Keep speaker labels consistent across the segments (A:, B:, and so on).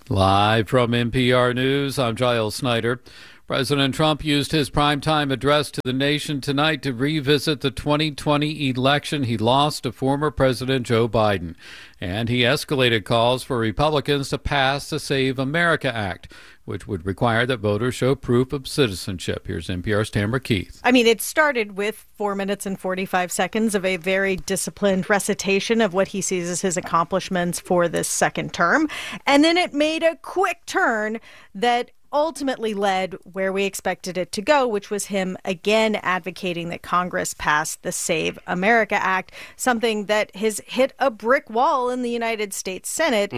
A: Live from NPR News, I'm Giles Snyder. President Trump used his primetime address to the nation tonight to revisit the 2020 election he lost to former President Joe Biden. And he escalated calls for Republicans to pass the Save America Act, which would require that voters show proof of citizenship. Here's NPR's Tamara Keith.
B: It started with 4 minutes and 45 seconds of a very disciplined recitation of what he sees as his accomplishments for this second term. And then it made a quick turn that ultimately led where we expected it to go, which was him again advocating that Congress pass the Save America Act, something that has hit a brick wall in the United States Senate.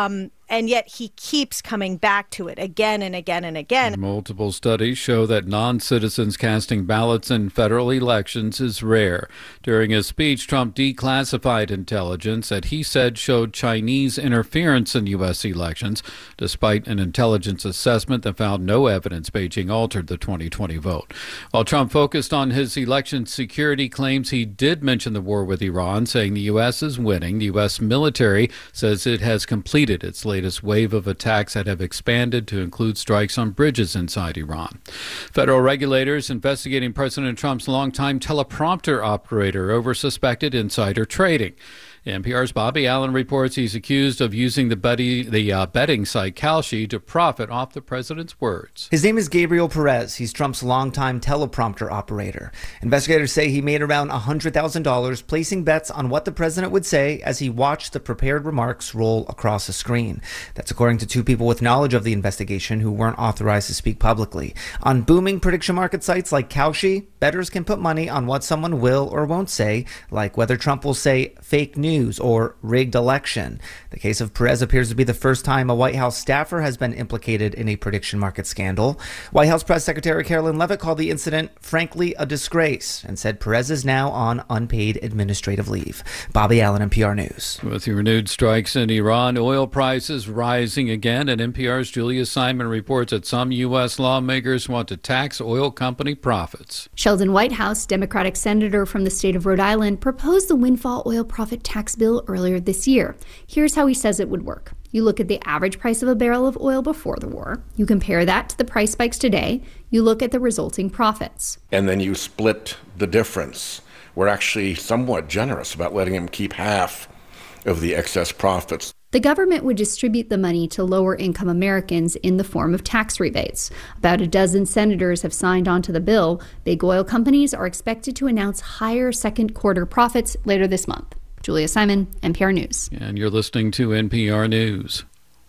B: And yet he keeps coming back to it again and again and again.
A: Multiple studies show that non-citizens casting ballots in federal elections is rare. During his speech, Trump declassified intelligence that he said showed Chinese interference in U.S. elections, despite an intelligence assessment that found no evidence Beijing altered the 2020 vote. While Trump focused on his election security claims, he did mention the war with Iran, saying the U.S. is winning. The U.S. military says it has completed its latest wave of attacks that have expanded to include strikes on bridges inside Iran. Federal regulators investigating President Trump's longtime teleprompter operator over suspected insider trading. NPR's Bobby Allen reports he's accused of using the betting site Kalshi to profit off the president's words.
C: His name is Gabriel Perez. He's Trump's longtime teleprompter operator. Investigators say he made around $100,000 placing bets on what the president would say as he watched the prepared remarks roll across a screen. That's according to two people with knowledge of the investigation who weren't authorized to speak publicly. On booming prediction market sites like Kalshi, bettors can put money on what someone will or won't say, like whether Trump will say fake news or rigged election. The case of Perez appears to be the first time a White House staffer has been implicated in a prediction market scandal. White House Press Secretary Carolyn Leavitt called the incident, frankly, a disgrace and said Perez is now on unpaid administrative leave. Bobby Allen, NPR News.
A: With renewed strikes in Iran, oil prices rising again, and NPR's Julia Simon reports that some U.S. lawmakers want to tax oil company profits.
D: Sheldon Whitehouse, Democratic senator from the state of Rhode Island, proposed the windfall oil profit tax bill earlier this year. Here's how he says it would work. You look at the average price of a barrel of oil before the war. You compare that to the price spikes today. You look at the resulting profits.
E: And then you split the difference. We're actually somewhat generous about letting him keep half of the excess profits.
D: The government would distribute the money to lower-income Americans in the form of tax rebates. About a dozen senators have signed on to the bill. Big oil companies are expected to announce higher second-quarter profits later this month. Julia Simon, NPR News.
A: And you're listening to NPR News.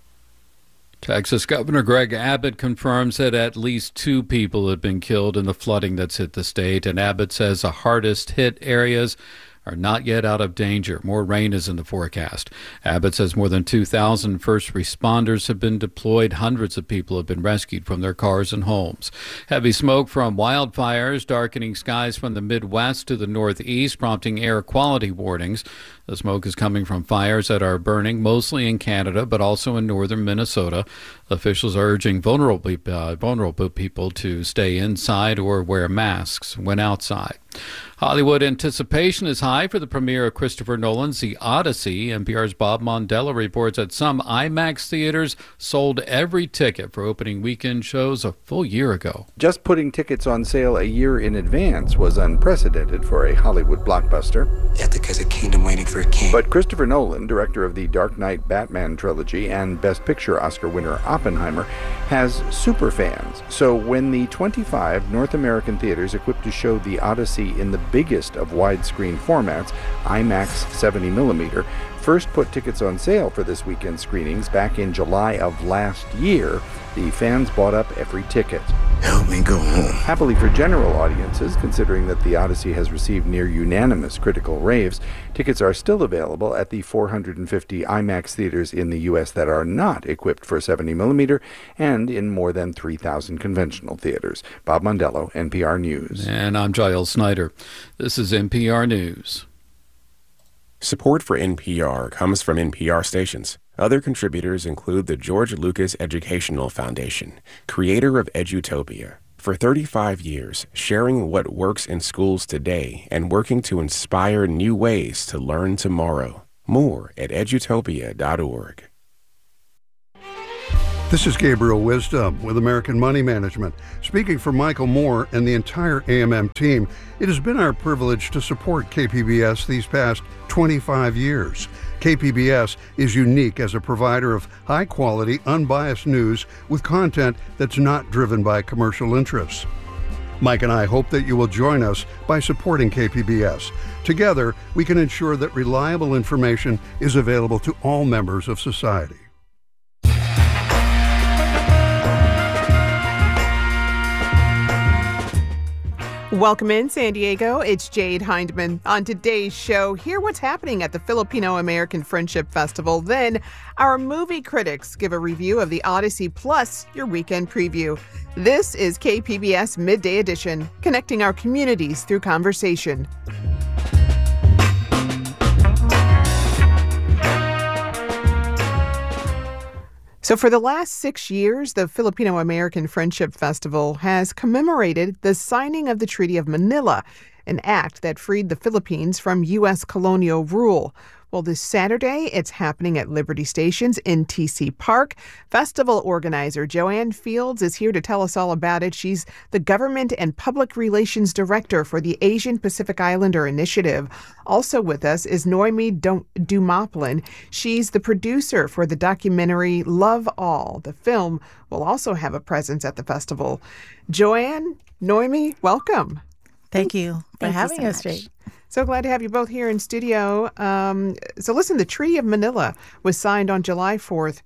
A: Texas Governor Greg Abbott confirms that at least 2 people have been killed in the flooding that's hit the state. And Abbott says the hardest hit areas are not yet out of danger. More rain is in the forecast. Abbott says more than 2,000 first responders have been deployed. Hundreds of people have been rescued from their cars and homes. Heavy smoke from wildfires darkening skies from the Midwest to the Northeast, prompting air quality warnings. The smoke is coming from fires that are burning mostly in Canada, but also in northern Minnesota. Officials are urging vulnerable people to stay inside or wear masks when outside. Hollywood anticipation is high for the premiere of Christopher Nolan's The Odyssey. NPR's Bob Mondello reports that some IMAX theaters sold every ticket for opening weekend shows a full year ago.
F: Just putting tickets on sale a year in advance was unprecedented for a Hollywood blockbuster.
G: Ethic is a kingdom waiting for a king.
F: But Christopher Nolan, director of the Dark Knight Batman trilogy and Best Picture Oscar winner Oppenheimer, has super fans. So when the 25 North American theaters equipped to show The Odyssey in the biggest of widescreen formats, IMAX 70mm, first put tickets on sale for this weekend screenings back in July of last year, the fans bought up every ticket.
G: Help me go home.
F: Happily for general audiences, considering that The Odyssey has received near unanimous critical raves, tickets are still available at the 450 IMAX theaters in the U.S. that are not equipped for 70mm and in more than 3,000 conventional theaters. Bob Mondello, NPR News.
A: And I'm Giles Snyder. This is NPR News.
H: Support for NPR comes from NPR stations. Other contributors include the George Lucas Educational Foundation, creator of Edutopia. For 35 years, sharing what works in schools today and working to inspire new ways to learn tomorrow. More at edutopia.org.
I: This is Gabriel Wisdom with American Money Management. Speaking for Michael Moore and the entire AMM team, it has been our privilege to support KPBS these past 25 years. KPBS is unique as a provider of high-quality, unbiased news with content that's not driven by commercial interests. Mike and I hope that you will join us by supporting KPBS. Together, we can ensure that reliable information is available to all members of society.
J: Welcome in, San Diego. It's Jade Hindman. On today's show, hear what's happening at the Filipino-American Friendship Festival. Then, our movie critics give a review of The Odyssey, plus your weekend preview. This is KPBS Midday Edition, connecting our communities through conversation. So for the last 6 years, the Filipino-American Friendship Festival has commemorated the signing of the Treaty of Manila, an act that freed the Philippines from U.S. colonial rule. Well, this Saturday, it's happening at Liberty Stations in TC Park. Festival organizer Joanne Fields is here to tell us all about it. She's the Government and Public Relations Director for the Asian Pacific Islander Initiative. Also with us is Noemi Dumoplin. She's the producer for the documentary Love All. The film will also have a presence at the festival. Joanne, Noemi, welcome.
K: Thank you for having us, Jade.
J: So glad to have you both here in studio. So listen, the Treaty of Manila was signed on July 4th,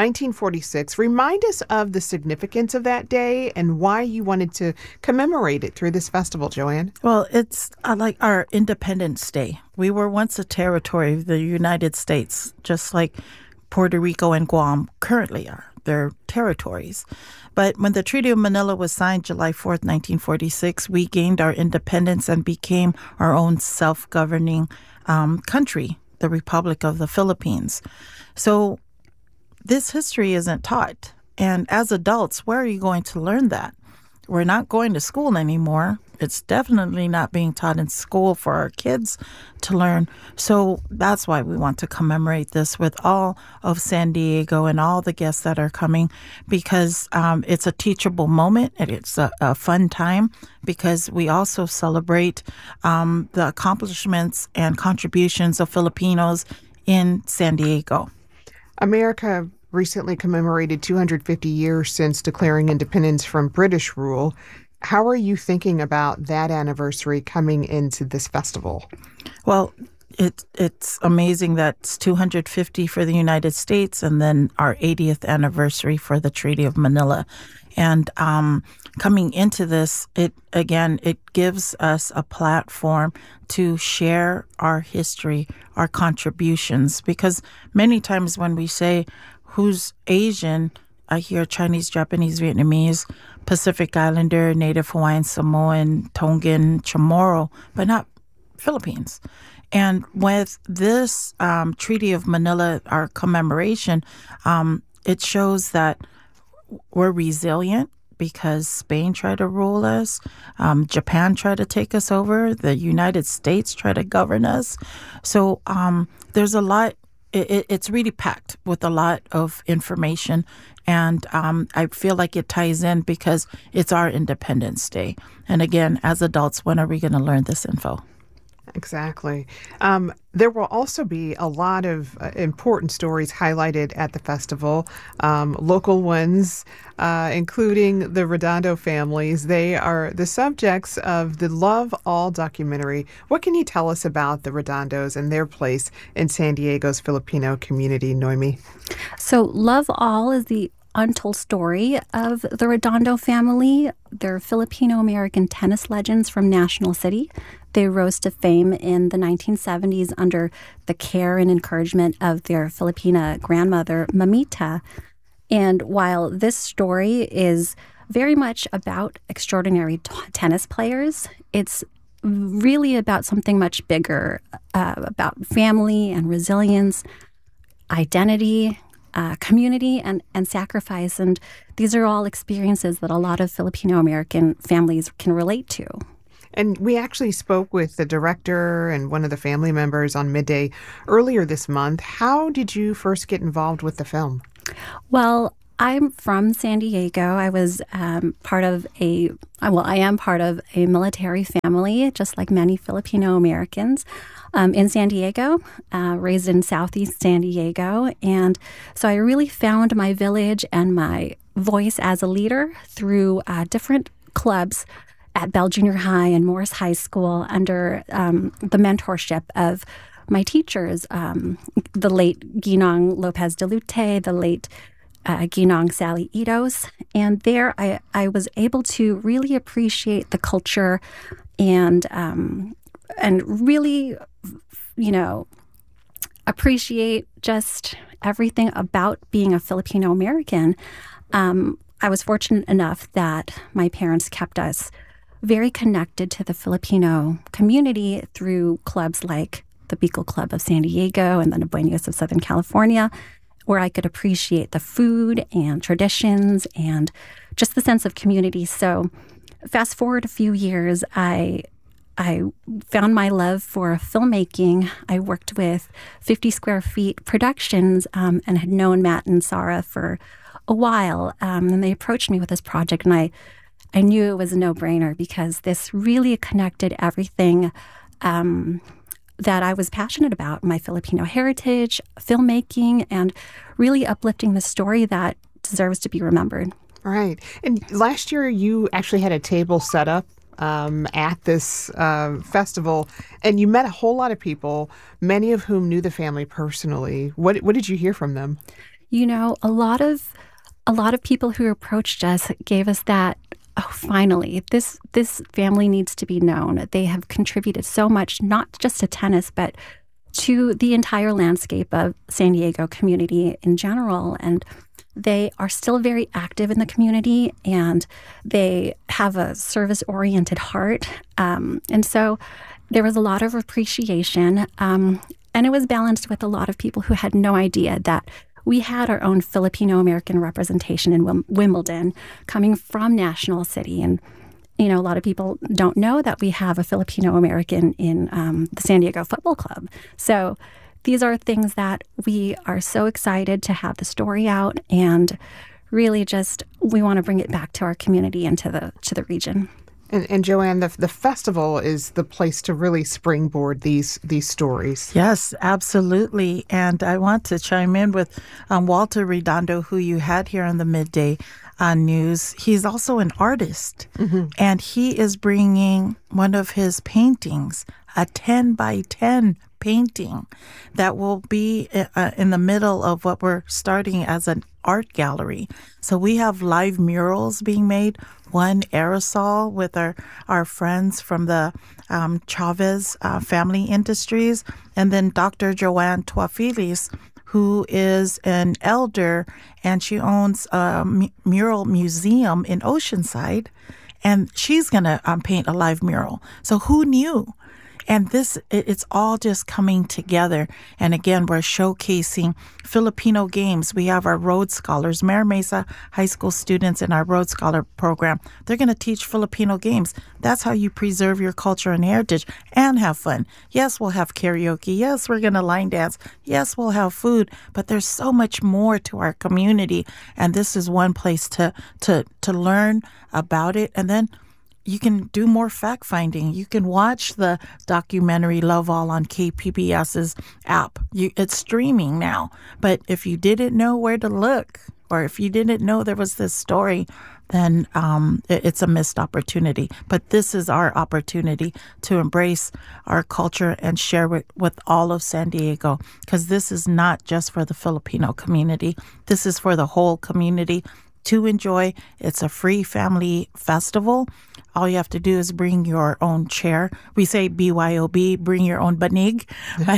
J: 1946. Remind us of the significance of that day and why you wanted to commemorate it through this festival, Joanne.
K: Well, it's like our Independence Day. We were once a territory of the United States, just like Puerto Rico and Guam currently are. They're territories. But when the Treaty of Manila was signed July 4th, 1946, we gained our independence and became our own self-governing country, the Republic of the Philippines. So this history isn't taught. And as adults, where are you going to learn that? We're not going to school anymore. It's definitely not being taught in school for our kids to learn. So that's why we want to commemorate this with all of San Diego and all the guests that are coming, because it's a teachable moment and it's a fun time, because we also celebrate the accomplishments and contributions of Filipinos in San Diego.
J: America recently commemorated 250 years since declaring independence from British rule. How are you thinking about that anniversary coming into this festival?
K: Well, it's amazing that it's 250 for the United States and then our 80th anniversary for the Treaty of Manila. And coming into this, it gives us a platform to share our history, our contributions, because many times when we say who's Asian, I hear Chinese, Japanese, Vietnamese, Pacific Islander, Native Hawaiian, Samoan, Tongan, Chamorro, but not Philippines. And with this Treaty of Manila, our commemoration, it shows that we're resilient because Spain tried to rule us, Japan tried to take us over, the United States tried to govern us. So there's a lot. It's really packed with a lot of information, and I feel like it ties in because it's our Independence Day. And again, as adults, when are we going to learn this info?
J: Exactly. There will also be a lot of important stories highlighted at the festival, local ones, including the Redondo families. They are the subjects of the Love All documentary. What can you tell us about the Redondos and their place in San Diego's Filipino community, Noemi?
L: So Love All is the untold story of the Redondo family. They're Filipino-American tennis legends from National City. They rose to fame in the 1970s under the care and encouragement of their Filipina grandmother, Mamita. And while this story is very much about extraordinary tennis players, it's really about something much bigger, about family and resilience, identity, community, and sacrifice. And these are all experiences that a lot of Filipino-American families can relate to.
J: And we actually spoke with the director and one of the family members on Midday earlier this month. How did you first get involved with the film?
L: Well, I'm from San Diego. I was I am part of a military family, just like many Filipino Americans in San Diego, raised in Southeast San Diego. And so I really found my village and my voice as a leader through different clubs at Bell Junior High and Morris High School under the mentorship of my teachers, the late Ginong Lopez de Lute, the late Ginong Sally Itos. And there I was able to really appreciate the culture and really, appreciate just everything about being a Filipino American. I was fortunate enough that my parents kept us very connected to the Filipino community through clubs like the Bicol Club of San Diego and the Nabuenos of Southern California, where I could appreciate the food and traditions and just the sense of community. So fast forward a few years, I found my love for filmmaking. I worked with 50 Square Feet Productions and had known Matt and Sarah for a while. And they approached me with this project, and I knew it was a no-brainer because this really connected everything that I was passionate about, my Filipino heritage, filmmaking, and really uplifting the story that deserves to be remembered.
J: Right. And last year you actually had a table set up at this festival, and you met a whole lot of people, many of whom knew the family personally. What did you hear from them?
L: A lot of people who approached us gave us that, oh, finally, this family needs to be known. They have contributed so much, not just to tennis, but to the entire landscape of San Diego community in general. And they are still very active in the community, and they have a service-oriented heart. And so there was a lot of appreciation, and it was balanced with a lot of people who had no idea that we had our own Filipino-American representation in Wimbledon coming from National City. And, a lot of people don't know that we have a Filipino-American in the San Diego Football Club. So these are things that we are so excited to have the story out, and really just we want to bring it back to our community and to the region.
J: And Joanne, the festival is the place to really springboard these stories.
K: Yes, absolutely. And I want to chime in with Walter Redondo, who you had here on the Midday News. He's also an artist, and he is bringing one of his paintings, a 10 by 10 painting that will be in the middle of what we're starting as an art gallery. So we have live murals being made, one aerosol with our friends from the Chavez Family Industries, and then Dr. Joanne Tuafilis, who is an elder, and she owns a mural museum in Oceanside, and she's going to paint a live mural. So who knew? And it's all just coming together. And again, we're showcasing Filipino games. We have our Rhodes Scholars, Mare Mesa High School students in our Rhodes Scholar program. They're going to teach Filipino games. That's how you preserve your culture and heritage and have fun. Yes, we'll have karaoke. Yes, we're going to line dance. Yes, we'll have food. But there's so much more to our community. And this is one place to learn about it. And then you can do more fact-finding. You can watch the documentary Love All on KPBS's app. It's streaming now. But if you didn't know where to look, or if you didn't know there was this story, then it's a missed opportunity. But this is our opportunity to embrace our culture and share it with all of San Diego, because this is not just for the Filipino community. This is for the whole community to enjoy. It's a free family festival. All you have to do is bring your own chair. We say BYOB, bring your own banig.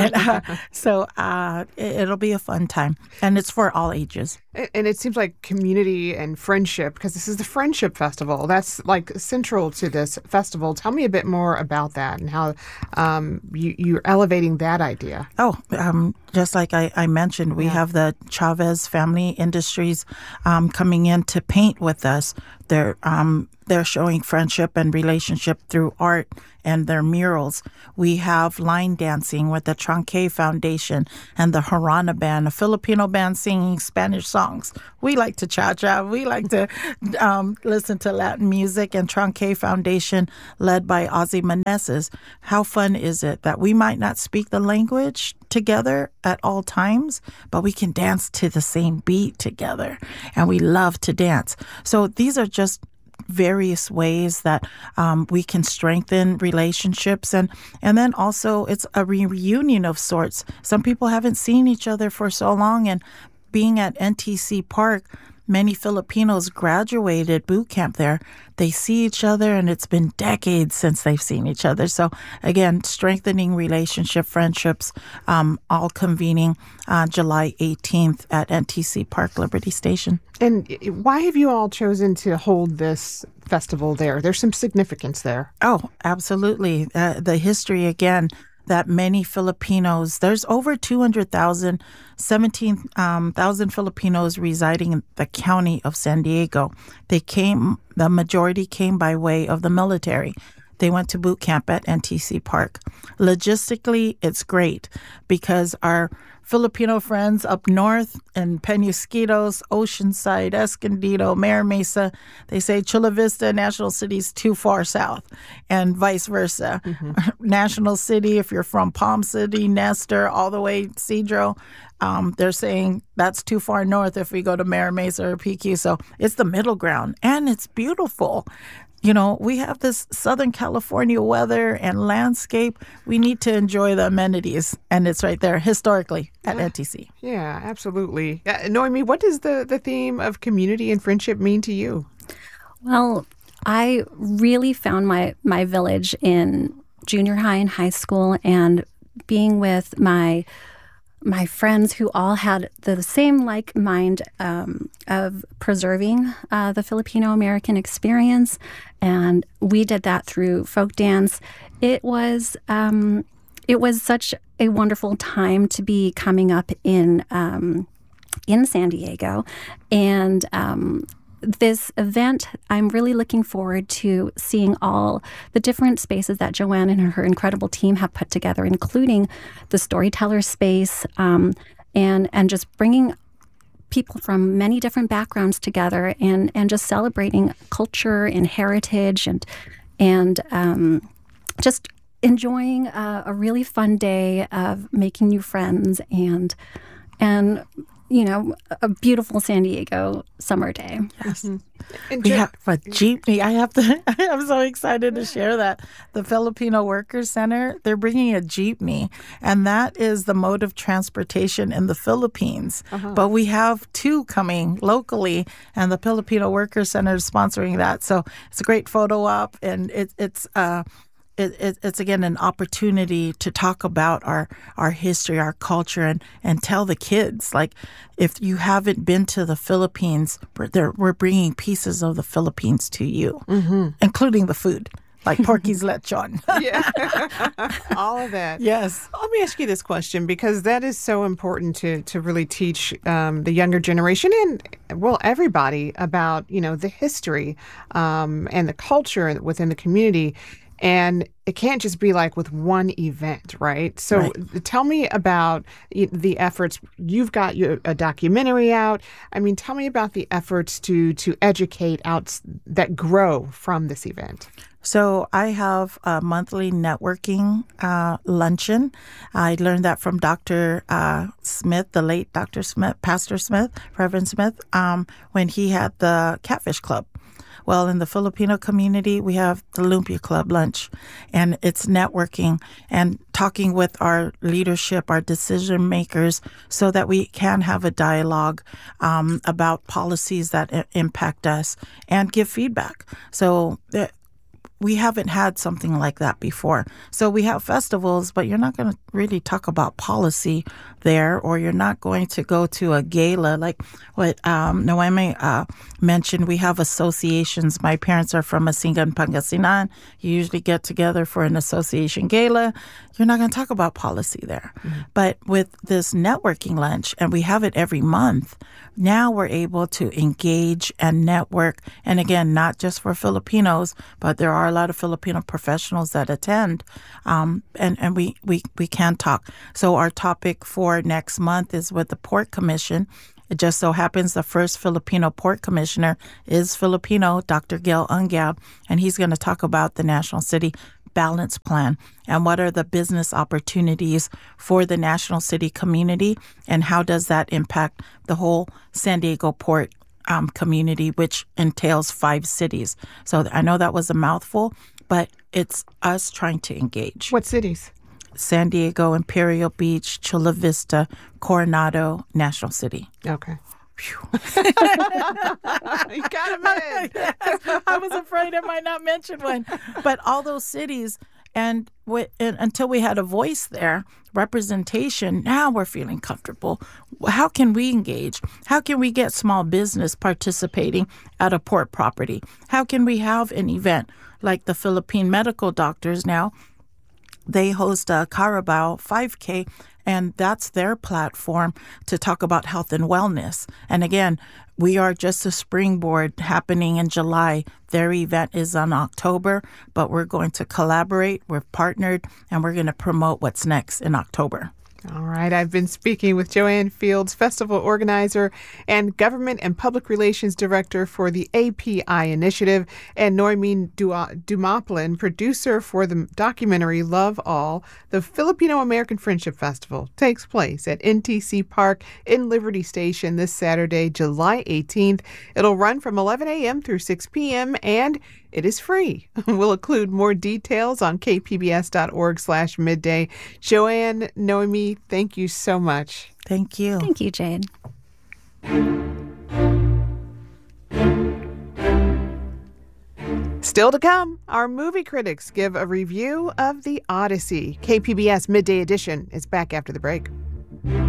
K: So it'll be a fun time. And it's for all ages.
J: And it seems like community and friendship, because this is the Friendship Festival. That's like central to this festival. Tell me a bit more about that and how you're elevating that idea.
K: Just like I mentioned, we have the Chavez Family Industries coming in to paint with us. they're showing friendship and relationship through art and their murals. We have line dancing with the Tranque Foundation and the Harana Band, a Filipino band singing Spanish songs. We like to cha-cha. We like to listen to Latin music, and Tranque Foundation, led by Ozzy Meneses. How fun is it that we might not speak the language together at all times, but we can dance to the same beat together, and we love to dance. So these are just various ways that we can strengthen relationships, and then also it's a reunion of sorts. Some people haven't seen each other for so long, and being at NTC Park, many Filipinos graduated boot camp there. They see each other, and it's been decades since they've seen each other. So again, strengthening relationship, friendships, all convening July 18th at NTC Park Liberty Station.
J: And why have you all chosen to hold this festival there? There's some significance there.
K: Oh, absolutely. The history, again, that many Filipinos, there's over 200,000, 17,000 Filipinos residing in the county of San Diego. The majority came by way of the military. They went to boot camp at NTC Park. Logistically, it's great because our Filipino friends up north in Penasquitos, Oceanside, Escondido, Mira Mesa, they say Chula Vista, National City is too far south, and vice versa. Mm-hmm. National City, if you're from Palm City, Nestor, all the way Cedro, they're saying that's too far north if we go to Mira Mesa or PQ. So it's the middle ground, and it's beautiful. You know, we have this Southern California weather and landscape. We need to enjoy the amenities, and it's right there historically at NTC.
J: Yeah, absolutely. Noemi, what does the theme of community and friendship mean to you?
L: Well, I really found my village in junior high and high school, and being with my friends who all had the same like mind of preserving the Filipino-American experience, and we did that through folk dance. It was such a wonderful time to be coming up in San Diego, and this event, I'm really looking forward to seeing all the different spaces that Joanne and her incredible team have put together, including the storyteller space, and just bringing people from many different backgrounds together and just celebrating culture and heritage and just enjoying a really fun day of making new friends and you know, a beautiful San Diego summer day.
K: Yes. Mm-hmm. We have a jeepney. I'm so excited to share that. The Filipino Workers Center, they're bringing a jeepney, and that is the mode of transportation in the Philippines. Uh-huh. But we have two coming locally, and the Filipino Workers Center is sponsoring that. So it's a great photo op, and it's again an opportunity to talk about our history, our culture, and tell the kids, like, if you haven't been to the Philippines, we're bringing pieces of the Philippines to you, mm-hmm. including the food, like Porky's lechon.
J: Yeah, all of that.
K: Yes.
J: Let me ask you this question, because that is so important to really teach the younger generation and, well, everybody about, you know, the history and the culture within the community. And it can't just be like with one event, right? So right. Tell me about the efforts. You've got a documentary out. I mean, tell me about the efforts to educate out that grow from this event.
K: So I have a monthly networking luncheon. I learned that from Dr. Smith, the late Dr. Smith, Pastor Smith, Reverend Smith, when he had the Catfish Club. Well, in the Filipino community, we have the Lumpia Club lunch, and it's networking and talking with our leadership, our decision makers, so that we can have a dialogue about policies that impact us and give feedback. So we haven't had something like that before. So we have festivals, but you're not going to really talk about policy there, or you're not going to go to a gala like what Noemi mentioned. We have associations. My parents are from Masingan, Pangasinan. You usually get together for an association gala. You're not going to talk about policy there. Mm-hmm. But with this networking lunch, and we have it every month, now we're able to engage and network. And again, not just for Filipinos, but there are a lot of Filipino professionals that attend, and we can talk. So our topic for next month is with the Port Commission. It just so happens the first Filipino port commissioner is Filipino, Dr. Gail Ungab, and he's going to talk about the National City Balance Plan and what are the business opportunities for the National City community and how does that impact the whole San Diego Port community, which entails 5 cities. So I know that was a mouthful, but it's us trying to engage.
J: What cities?
K: San Diego, Imperial Beach, Chula Vista, Coronado, National City.
J: Okay. You got him in.
K: I was afraid I might not mention one. But all those cities, and until we had a voice there, representation, now we're feeling comfortable. How can we engage? How can we get small business participating at a port property? How can we have an event like the Philippine medical doctors now? They host a Carabao 5K, and that's their platform to talk about health and wellness. And again, we are just a springboard happening in July. Their event is in October, but we're going to collaborate. We're partnered, and we're going to promote what's next in October.
J: All right. I've been speaking with Joanne Fields, festival organizer and government and public relations director for the API initiative, and Noemi Dumoplin, producer for the documentary Love All. The Filipino American Friendship Festival takes place at NTC Park in Liberty Station this Saturday, July 18th. It'll run from 11 a.m. through 6 p.m. and it is free. We'll include more details on kpbs.org/midday. Joanne, Noemi, thank you so much.
K: Thank you.
L: Thank you, Jade.
J: Still to come, our movie critics give a review of The Odyssey. KPBS Midday Edition is back after the break.